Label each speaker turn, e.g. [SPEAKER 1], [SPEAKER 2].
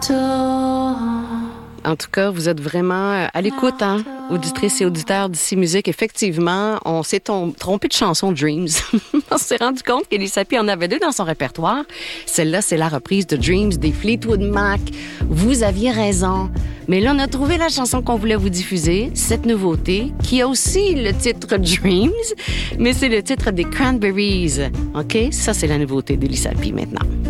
[SPEAKER 1] En tout cas, vous êtes vraiment à l'écoute, hein, auditrices et auditeurs d'ici Musique. Effectivement, on s'est trompé de chanson Dreams. On s'est rendu compte qu'Elissa P en avait deux dans son répertoire. Celle-là, c'est la reprise de Dreams des Fleetwood Mac. Vous aviez raison. Mais là, on a trouvé la chanson qu'on voulait vous diffuser, cette nouveauté, qui a aussi le titre Dreams, mais c'est le titre des Cranberries. OK? Ça, c'est la nouveauté d'Elissa P maintenant.